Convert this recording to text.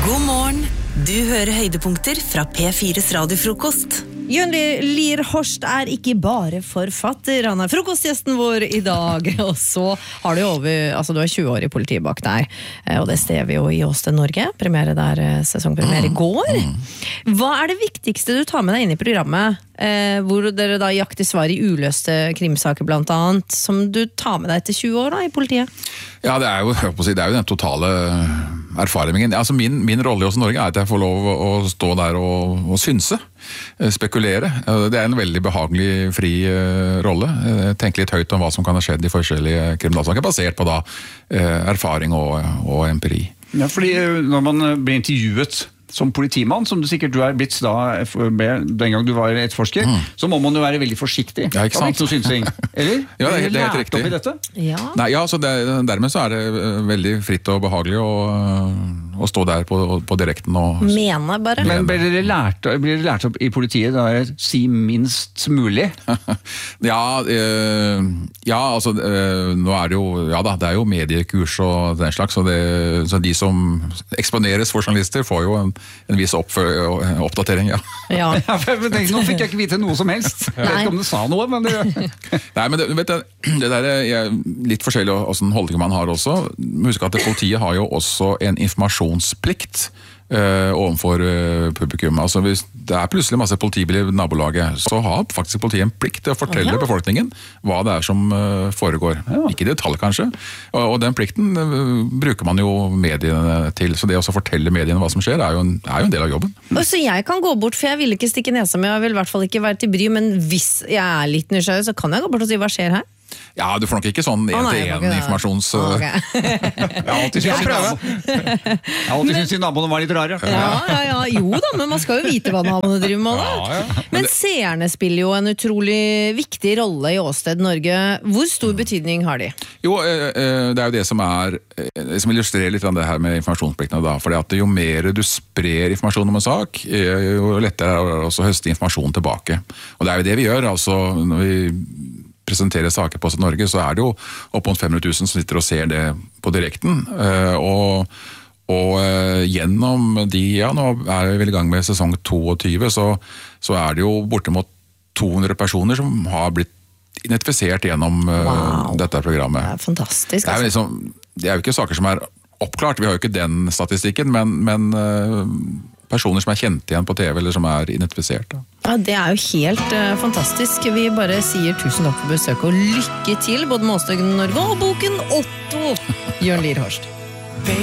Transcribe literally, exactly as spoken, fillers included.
God morgen, du hører høydepunkter fra P fires radiofrokost. Jørn Lier Horst er ikke bare forfatter, han er frokostgjesten vår i dag. Og så har du over, altså du har tjue år i politiet bak deg, og det ser vi jo i Åsted Norge, premiere der, sesongpremiere i går. Hva er det viktigste du tar med deg inn i programmet, hvor dere da jakter svar i uløste krimsaker blant annet, som du tar med deg etter tjue år da, i politiet? Ja, det er jo, jeg på å si, det er jo den totale erfaringen. Altså min, min rolle i Åsted Norge er at jeg får lov å stå der og, og synse, spekulere. Det er en veldig behagelig, fri uh, rolle. Tenke litt høyt om hva som kan ha skjedd i forskjellige kriminalsaker, basert på da uh, erfaring og, og empiri. Ja, fordi når man blir intervjuet som politimann, som du sikkert du er blitt da, den gang du var etterforsker, mm. så må man jo være veldig forsiktig. Ja, ikke sant? Ikke noe synsing, eller? Ja, det er, det er helt riktig. Opp i dette? Ja. Nei, ja, så det, dermed så er det veldig fritt og behagelig å, å stå der på, på direkten og... Mene bare. Men blir dere lært, blir dere lært opp i politiet da å si minst mulig? ja, øh, ja, altså, øh, nå er det jo, ja da, det er jo mediekurs og den slags, så, det, så de som eksponeres for journalister får jo en en viss oppdatering, ja. Ja. ja nå fikk jeg ikke vite noe som helst. Jeg vet ikke om det sa noe, men det... Nei, men det, vet du, det der er litt forskjellig hvordan holdning man har også. Husk at politiet har jo også en informasjonsplikt Uh, overfor uh, publikum. Altså hvis det er plutselig masse politibiler i nabolaget, så har faktisk politiet en plikt til å fortelle oh, ja. befolkningen hva det er som uh, foregår. Ja. Ikke i detalj kanskje. Og, og den plikten uh, bruker man jo mediene til. Så det å fortelle mediene hva som skjer er jo en, er jo en del av jobben. Og så jeg kan gå bort, for jeg vil ikke stikke nesa med, jeg vil i hvert fall ikke være til bry, men hvis jeg er litt nysgjerrig, så kan jeg gå bort og si hva skjer her? Ja, du får nok ikke sånn en-til-en-informasjons... Oh, okay. Jeg har alltid syntes naboene var litt rare. Ja, ja, ja, jo da, men man skal jo vite hva naboene driver med. Ja, ja. Men, men seerne spiller jo en utrolig viktig rolle i Åsted Norge. Hvor stor betydning har de? Jo, det er jo det som er, det som illustrerer litt av det her med informasjonspliktene da, fordi at jo mer du sprer informasjon om en sak, jo lettere er det også å høste informasjon tilbake. Og det er jo det vi gjør, altså når vi presenterer saker på Åsted Norge, så er det jo opp mot fem hundre tusen som sitter og ser det på direkten, og, og gjennom de, ja, nå er vi vel i gang med sesong tjueto, så, så er det jo bortimot to hundre personer som har blitt identifisert gjennom wow. dette programmet. Det er fantastisk. Det er, liksom, det er jo ikke saker som er oppklart, vi har jo ikke den statistikken, men, men personer som er kjent igjen på T V, eller som er identifisert. Da. Ja, det er jo helt uh, fantastisk. Vi bare sier tusen takk for besøk og lykke til, både med Åsted Norge og boken Otto, Jørn Lier Horst.